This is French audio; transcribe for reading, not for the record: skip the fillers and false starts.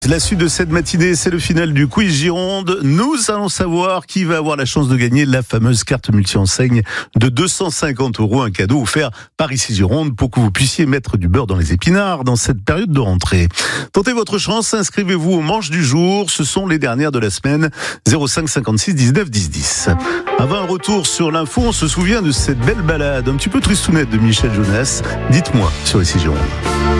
La suite de cette matinée, c'est le final du quiz Gironde. Nous allons savoir qui va avoir la chance de gagner la fameuse carte multi-enseigne de 250 €, un cadeau offert par ici Gironde pour que vous puissiez mettre du beurre dans les épinards dans cette période de rentrée. Tentez votre chance, inscrivez-vous au manche du jour, ce sont les dernières de la semaine, 05 56 19 10 10. Avant un retour sur l'info, on se souvient de cette belle balade un petit peu tristounette de Michel Jonas. Dites-moi sur ici Gironde.